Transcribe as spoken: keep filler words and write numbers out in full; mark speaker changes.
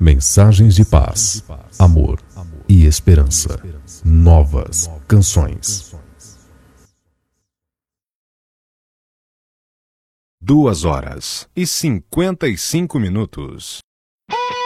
Speaker 1: Mensagens de paz, amor e esperança. Novas canções.
Speaker 2: Duas horas e cinquenta e cinco minutos.